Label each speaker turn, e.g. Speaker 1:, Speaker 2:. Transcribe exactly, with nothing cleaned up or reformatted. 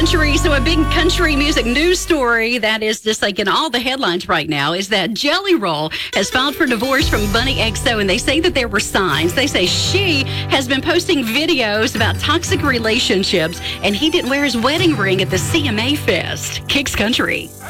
Speaker 1: Country. So a big country music news story that is just like in all the headlines right now is that Jelly Roll has filed for divorce from Bunny X O, and they say that there were signs. They say she has been posting videos about toxic relationships, and he didn't wear his wedding ring at the C M A Fest. Kicks Country.